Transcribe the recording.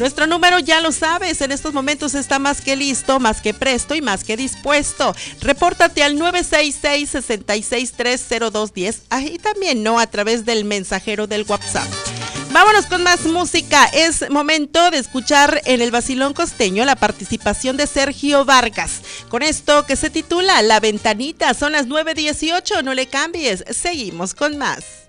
Nuestro número ya lo sabes, en estos momentos está más que listo, más que presto y más que dispuesto. Repórtate al 966-6630210, ahí también, ¿no? A través del mensajero del WhatsApp. Vámonos con más música. Es momento de escuchar en el Vacilón Costeño la participación de Sergio Vargas. Con esto que se titula La Ventanita. Son las 9:18, no le cambies. Seguimos con más.